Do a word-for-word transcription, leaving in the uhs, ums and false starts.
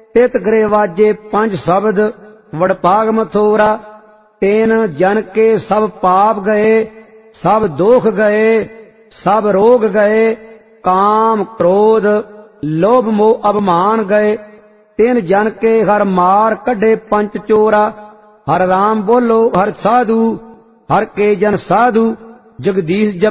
तित गृह वाजे पंच शब्द वडभाग मथोरा। तेन जन के सब पाप गए, सब दोख गए, सब रोग गए, काम क्रोध लोभ मोह अभिमान गए। तिन जन के हर मार कढ़े पंच चोरा। हर राम बोलो हर साधु, हर के जन साधु, जगदीश जप